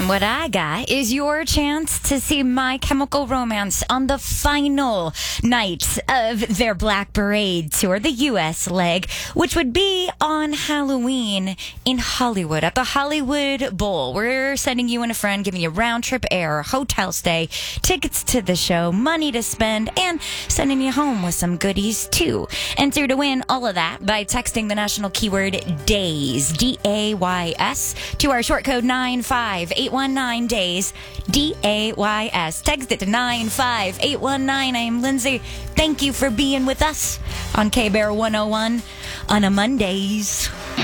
And what I got is your chance to see My Chemical Romance on the final night of their Black Parade tour, the U.S. leg, which would be on Halloween in Hollywood at the Hollywood Bowl. We're sending you and a friend, giving you round trip air, hotel stay, tickets to the show, money to spend, and sending you home with some goodies too. Enter to win all of that by texting the national keyword DAYS, D-A-Y-S, to our short code 95819 DAYS, D-A-Y-S. Text it to 95819. I am Lindsay. Thank you for being with us on K-Bear 101 on a Mondays.